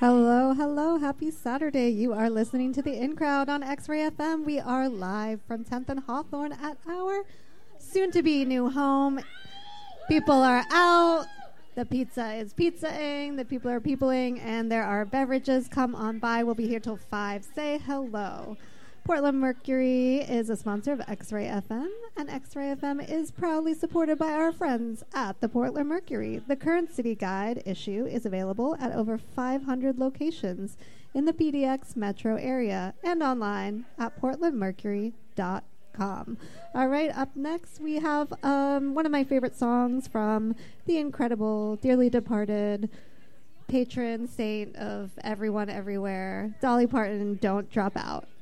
Hello, hello. Happy Saturday. You are listening to the In Crowd on X-Ray FM. We are live from 10th and Hawthorne at our soon-to-be new home. People are out. The pizza is pizzaing. The people are peopling. And there are beverages. Come on by. We'll be here till 5. Say hello. Portland Mercury is a sponsor of X-Ray FM, and X-Ray FM is proudly supported by our friends at the Portland Mercury. The Current City Guide issue is available at over 500 locations in the PDX metro area and online at portlandmercury.com. All right, up next we have one of my favorite songs from the incredible, dearly departed patron saint of everyone everywhere, Dolly Parton, Don't Drop Out.